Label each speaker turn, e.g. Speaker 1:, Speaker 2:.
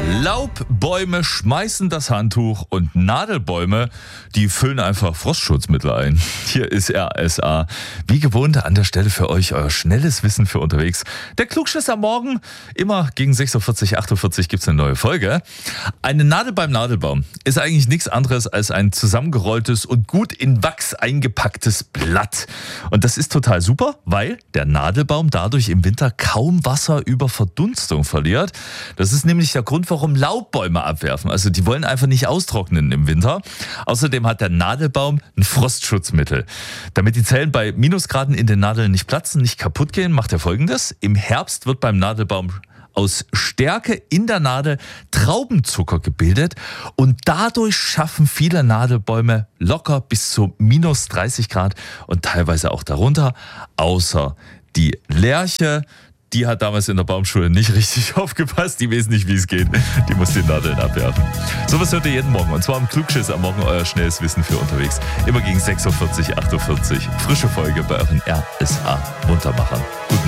Speaker 1: Laubbäume schmeißen das Handtuch und Nadelbäume, die füllen einfach Frostschutzmittel ein. Hier ist RSA. Wie gewohnt an der Stelle für euch euer schnelles Wissen für unterwegs. Der Klugschiss am Morgen, immer gegen 6.40 Uhr, 8.40 Uhr gibt es eine neue Folge. Eine Nadel beim Nadelbaum ist eigentlich nichts anderes als ein zusammengerolltes und gut in Wachs eingepacktes Blatt. Und das ist total super, weil der Nadelbaum dadurch im Winter kaum Wasser über Verdunstung verliert. Das ist nämlich der Grund, warum Laubbäume abwerfen. Also die wollen einfach nicht austrocknen im Winter. Außerdem hat der Nadelbaum ein Frostschutzmittel. Damit die Zellen bei Minusgraden in den Nadeln nicht platzen, nicht kaputt gehen, macht er Folgendes. Im Herbst wird beim Nadelbaum aus Stärke in der Nadel Traubenzucker gebildet und dadurch schaffen viele Nadelbäume locker bis zu minus 30 Grad und teilweise auch darunter, außer die Lärche. Die hat damals in der Baumschule nicht richtig aufgepasst. Die weiß nicht, wie es geht. Die muss die Nadeln abwerfen. So was hört ihr jeden Morgen. Und zwar im Klugschiss am Morgen, euer schnelles Wissen für unterwegs. Immer gegen 6.40 Uhr, 8.40 Uhr. Frische Folge bei euren RSA-Muntermachern. Guten